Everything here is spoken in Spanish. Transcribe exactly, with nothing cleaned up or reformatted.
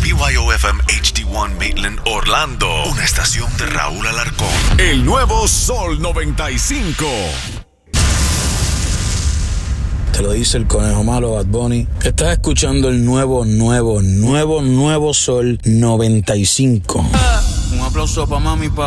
B Y O F M H D uno Maitland, Orlando. Una estación de Raúl Alarcón. El nuevo Sol noventa y cinco. Te lo dice el conejo malo, Bad Bunny. Estás escuchando el nuevo, nuevo, nuevo, nuevo Sol noventa y cinco. Un aplauso pa' mami, pa'